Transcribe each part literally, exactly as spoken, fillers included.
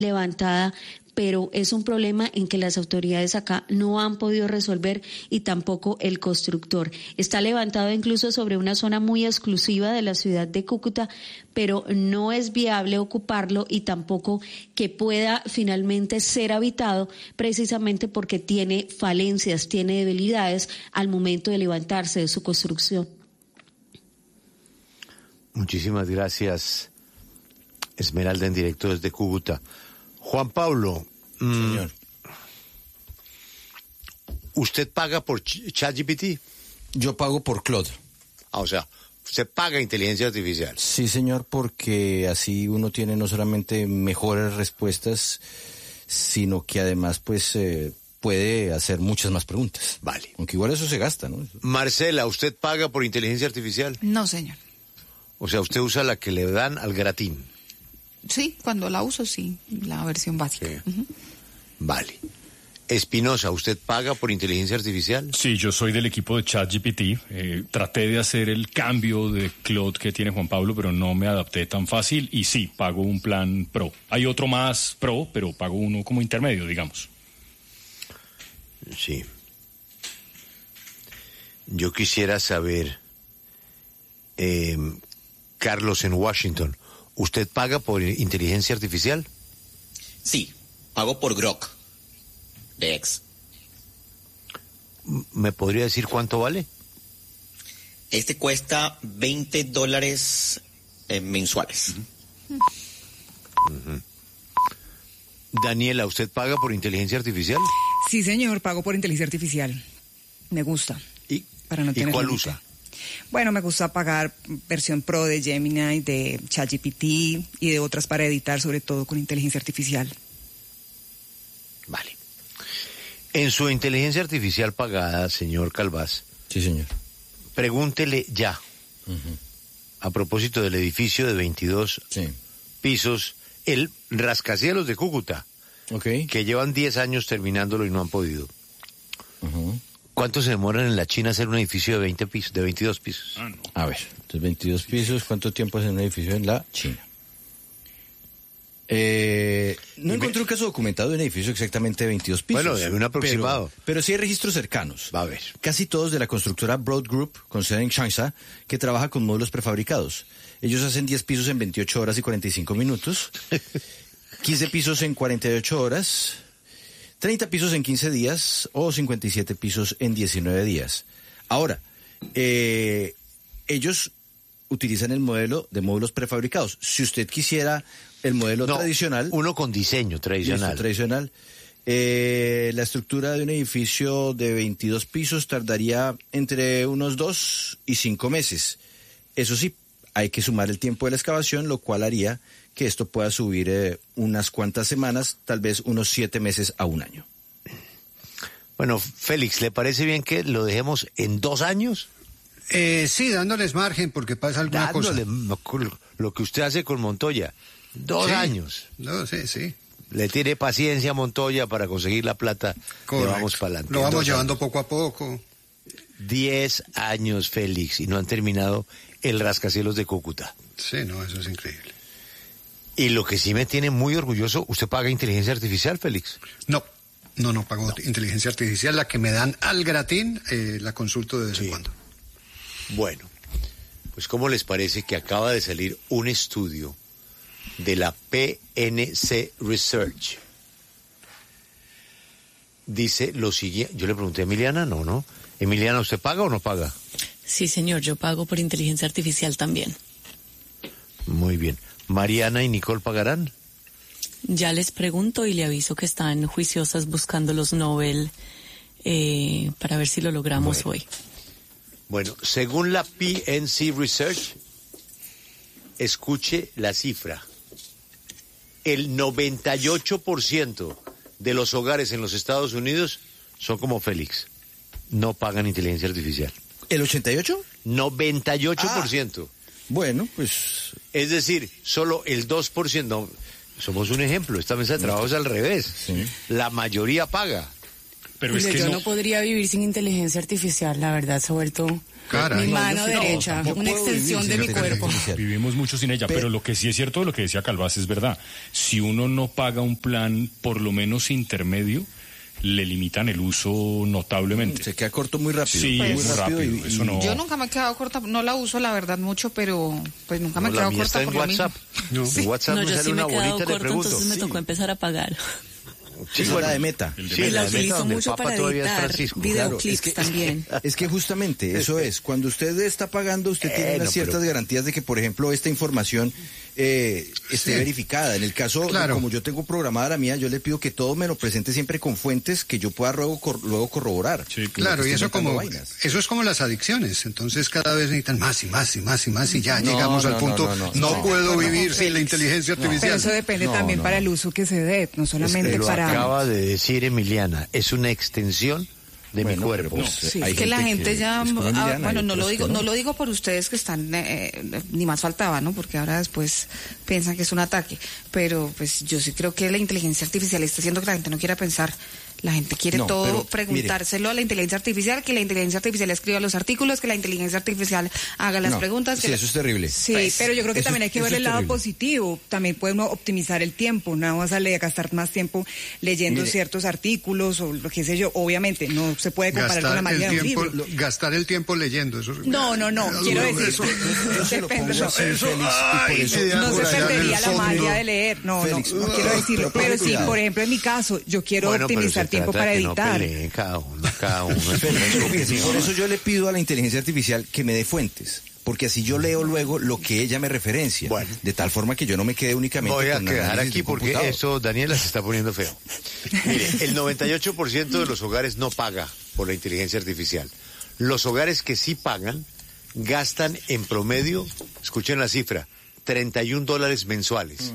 levantada, pero es un problema en que las autoridades acá no han podido resolver y tampoco el constructor. Está levantado incluso sobre una zona muy exclusiva de la ciudad de Cúcuta, pero no es viable ocuparlo y tampoco que pueda finalmente ser habitado, precisamente porque tiene falencias, tiene debilidades al momento de levantarse de su construcción. Muchísimas gracias, Esmeralda, en directo desde Cúcuta. Juan Pablo, señor. ¿Usted paga por ChatGPT? Yo pago por Claude. Ah, o sea, usted paga inteligencia artificial. Sí, señor, porque así uno tiene no solamente mejores respuestas, sino que además, pues, eh, puede hacer muchas más preguntas. Vale. Aunque igual eso se gasta, ¿no? Marcela, ¿usted paga por inteligencia artificial? No, señor. O sea, usted usa la que le dan al gratín. Sí, cuando la uso, sí, la versión básica. Sí. Uh-huh. Vale. Espinosa, ¿usted paga por inteligencia artificial? Sí, yo soy del equipo de ChatGPT. Eh, traté de hacer el cambio de Claude que tiene Juan Pablo, pero no me adapté tan fácil. Y sí, pago un plan Pro. Hay otro más Pro, pero pago uno como intermedio, digamos. Sí. Yo quisiera saber, eh, Carlos en Washington, ¿usted paga por inteligencia artificial? Sí, pago por Grok, de X. ¿Me podría decir cuánto vale? Este cuesta veinte dólares eh, mensuales. Uh-huh. Uh-huh. Daniela, ¿usted paga por inteligencia artificial? Sí, señor, pago por inteligencia artificial. Me gusta. ¿Y, para no ¿y tener cuál límite. usa? Bueno, me gusta pagar versión Pro de Gemini, de ChatGPT y de otras para editar, sobre todo con inteligencia artificial. Vale. En su inteligencia artificial pagada, señor Calvás. Sí, señor. Pregúntele ya, uh-huh. a propósito del edificio de veintidós sí. pisos, el rascacielos de Cúcuta, okay. que llevan diez años terminándolo y no han podido. Uh-huh. ¿Cuánto se demoran en la China hacer un edificio de veinte pisos, de veintidós pisos? Ah, no. A ver, entonces veintidós pisos, ¿cuánto tiempo hace un edificio en la China? Eh, no encontré un caso documentado de un edificio exactamente de veintidós pisos. Bueno, de un aproximado. Pero, pero sí hay registros cercanos. Va a ver. Casi todos de la constructora Broad Group, con sede en Changsha, que trabaja con módulos prefabricados. Ellos hacen diez pisos en veintiocho horas y cuarenta y cinco minutos, quince pisos en cuarenta y ocho horas, treinta pisos en quince días o cincuenta y siete pisos en diecinueve días. Ahora, eh, ellos utilizan el modelo de módulos prefabricados. Si usted quisiera el modelo no, tradicional... uno con diseño tradicional. Listo, tradicional. Eh, la estructura de un edificio de veintidós pisos tardaría entre unos dos y cinco meses. Eso sí, hay que sumar el tiempo de la excavación, lo cual haría que esto pueda subir eh, unas cuantas semanas, tal vez unos siete meses a un año. Bueno, Félix, ¿le parece bien que lo dejemos en dos años? Eh, sí, dándoles margen porque pasa alguna Dándole, cosa. Lo que usted hace con Montoya, dos sí, años. No, sí, sí. Le tiene paciencia a Montoya para conseguir la plata. Le vamos para adelante. Lo vamos llevando años. poco a poco. Diez años, Félix, y no han terminado el rascacielos de Cúcuta. Sí, no, eso es increíble. Y lo que sí me tiene muy orgulloso, ¿usted paga inteligencia artificial, Félix? No, no, no pago no. inteligencia artificial. La que me dan al gratín, eh, la consulto de vez en sí. cuando. Bueno, pues ¿cómo les parece que acaba de salir un estudio de la P N C Research? Dice lo siguiente, yo le pregunté a Emiliana, no, no. Emiliana, ¿usted paga o no paga? Sí, señor, yo pago por inteligencia artificial también. Muy bien. ¿Mariana y Nicole pagarán? Ya les pregunto y le aviso que están juiciosas buscando los Nobel eh, para ver si lo logramos bueno. hoy. Bueno, según la P N C Research, escuche la cifra. El noventa y ocho por ciento de los hogares en los Estados Unidos son como Félix. No pagan inteligencia artificial. ¿El ochenta y ocho? noventa y ocho por ciento. Ah, bueno, pues... Es decir, solo el dos por ciento... No, somos un ejemplo. Esta mesa de trabajo es al revés. Sí. La mayoría paga. Pero es Julio, que yo no... no podría vivir sin inteligencia artificial, la verdad, se ha vuelto Caray. mi No, mano yo sí no, derecha, tampoco una puedo extensión vivir de sin mi inteligencia cuerpo. artificial. Vivimos mucho sin ella, Pe- pero lo que sí es cierto, lo que decía Calvás es verdad. Si uno no paga un plan, por lo menos intermedio, le limitan el uso notablemente. Se queda corto muy rápido. Sí, muy muy rápido, y- eso no... Yo nunca me he quedado corta, no la uso la verdad mucho, pero pues nunca me No, he la quedado mía corta está por en lo mismo. WhatsApp. En WhatsApp No, me yo sale sí me una he quedado bolita y le corto, pregunto. entonces me Sí. tocó empezar a pagar. Sí, bueno, la de Meta. Sí, Y la de utilizo Meta, donde el mucho Papa para todavía es editar Francisco. videoclips que, también. Es que justamente eso es, cuando usted está pagando, usted tiene Bueno, unas ciertas pero- garantías de que, por ejemplo, esta información eh, esté Sí. verificada. En el caso, Claro. como yo tengo programada la mía, yo le pido que todo me lo presente siempre con fuentes que yo pueda luego, cor- luego corroborar. Sí, Claro, No que y esté eso inventando como vainas. eso es como las adicciones. Entonces cada vez necesitan más y más y más y más y ya No, llegamos al no, punto. no, No, no, no. puedo No, vivir no, sin la Félix. inteligencia No. artificial. Pero eso depende No, también no, para no. el uso que se dé, no solamente Lo para... acaba de decir Emiliana, es una extensión de Bueno, mi cuerpo. pero, pues, Sí, hay es que la gente que ya, es como ah, Emiliana, bueno, hay no lo otros digo, que no lo digo por ustedes que están, eh, ni más faltaba, ¿no? Porque ahora después piensan que es un ataque, pero pues yo sí creo que la inteligencia artificial está haciendo que la gente no quiera pensar. La gente quiere No, todo pero, preguntárselo a la inteligencia artificial, que la inteligencia artificial escriba los artículos, que la inteligencia artificial haga las No, preguntas. sí, que la- eso es terrible. Sí, Pues, pero yo creo que eso también es- hay que eso ver es el lado terrible. positivo. También podemos optimizar el tiempo. No vas a leer, gastar más tiempo leyendo Mire. ciertos artículos o lo que sé yo. Obviamente, no se puede comparar con la Gastar magia de el un tiempo, libro. lo- gastar el tiempo leyendo. Eso, No, no, no. Quiero decir, eso- Yo se lo depende, pongo no. así, Eso, Félix, y ay, por eso- sí, no por se allá en perdería el la fondo. magia de leer. No, Félix, no, no quiero decirlo. pero Pero sí, cuidado. por ejemplo, en mi caso, yo quiero Bueno, pero optimizar se tiempo trata para de que editar. No peleen cada uno, cada uno. es Pero, su fíjese, opinión. por eso yo le pido a la inteligencia artificial que me dé fuentes, porque así yo leo luego lo que ella me referencia, Bueno. de tal forma que yo no me quede únicamente Voy a con quedar análisis de aquí un porque computador. esto, Daniela, se está poniendo feo. Mire, el noventa y ocho por ciento de los hogares no paga por la inteligencia artificial. Los hogares que sí pagan gastan en promedio, escuchen la cifra, treinta y un dólares mensuales.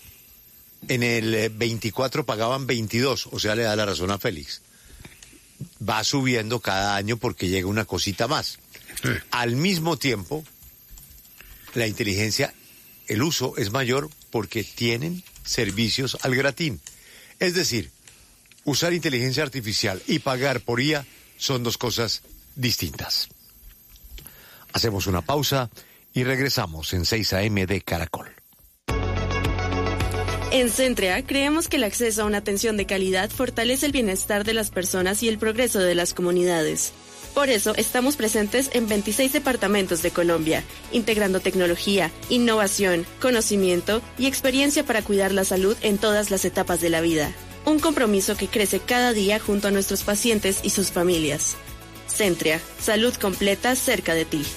En el eh, veinticuatro pagaban veintidós, o sea, le da la razón a Félix. Va subiendo cada año porque llega una cosita más. Sí. Al mismo tiempo, la inteligencia, el uso es mayor porque tienen servicios al gratín. Es decir, usar inteligencia artificial y pagar por I A son dos cosas distintas. Hacemos una pausa y regresamos en seis a eme de Caracol. En Centrea creemos que el acceso a una atención de calidad fortalece el bienestar de las personas y el progreso de las comunidades. Por eso estamos presentes en veintiséis departamentos de Colombia, integrando tecnología, innovación, conocimiento y experiencia para cuidar la salud en todas las etapas de la vida. Un compromiso que crece cada día junto a nuestros pacientes y sus familias. Centrea, salud completa cerca de ti.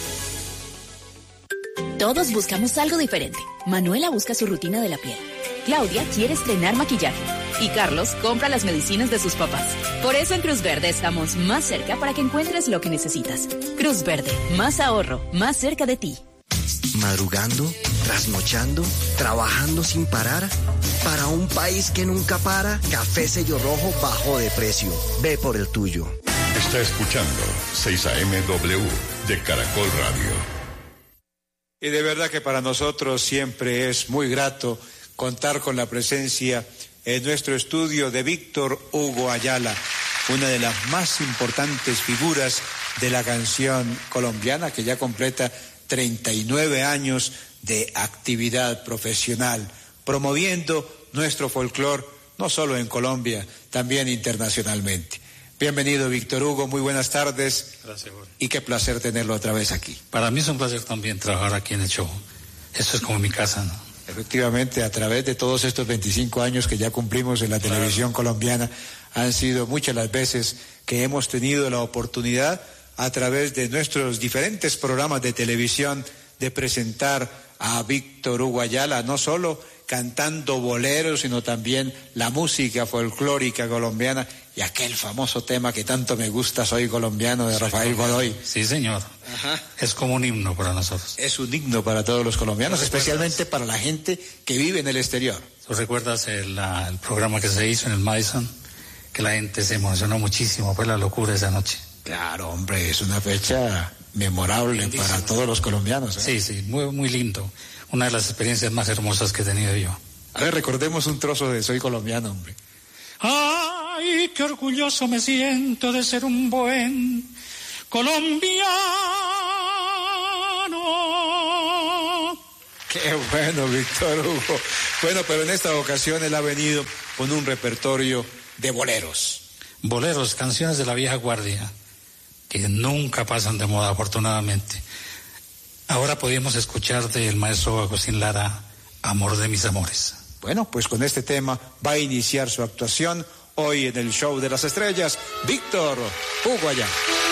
Todos buscamos algo diferente. Manuela busca su rutina de la piel. Claudia quiere estrenar maquillaje. Y Carlos compra las medicinas de sus papás. Por eso en Cruz Verde estamos más cerca para que encuentres lo que necesitas. Cruz Verde, más ahorro, más cerca de ti. Madrugando, trasnochando, trabajando sin parar. Para un país que nunca para, Café Sello Rojo bajó de precio. Ve por el tuyo. Está escuchando seis a eme W de Caracol Radio. Y de verdad que para nosotros siempre es muy grato contar con la presencia en nuestro estudio de Víctor Hugo Ayala, una de las más importantes figuras de la canción colombiana, que ya completa treinta y nueve años de actividad profesional, promoviendo nuestro folclore, no solo en Colombia, también internacionalmente. Bienvenido, Víctor Hugo, muy buenas tardes. Gracias, Jorge. Y qué placer tenerlo otra vez aquí. Para mí es un placer también trabajar aquí en el show. Esto es como mi casa, ¿no? Efectivamente, a través de todos estos veinticinco años que ya cumplimos en la televisión colombiana, han sido muchas las veces que hemos tenido la oportunidad, a través de nuestros diferentes programas de televisión, de presentar a Víctor Hugo Ayala, no solo cantando boleros, sino también la música folclórica colombiana y aquel famoso tema que tanto me gusta, Soy Colombiano, de Rafael Godoy. Sí, señor. Ajá. Es como un himno para nosotros. Es un himno para todos los colombianos, especialmente para la gente que vive en el exterior. ¿Tú recuerdas el, la, el programa que se hizo en el Madison? Que la gente se emocionó muchísimo, fue la locura esa noche. Claro, hombre, es una fecha memorable Lindísimo. Para todos los colombianos, ¿eh? Sí, sí, muy, muy lindo. Una de las experiencias más hermosas que he tenido yo. A ver, recordemos un trozo de Soy Colombiano, hombre. ¡Ah! Ay, qué orgulloso me siento de ser un buen colombiano. Qué bueno, Víctor Hugo. Bueno, pero en esta ocasión él ha venido con un repertorio de boleros. Boleros, canciones de la vieja guardia, que nunca pasan de moda, afortunadamente. Ahora podíamos escuchar del maestro Agustín Lara, Amor de mis amores. Bueno, pues con este tema va a iniciar su actuación hoy en el Show de las Estrellas, Víctor Hugo Ayala.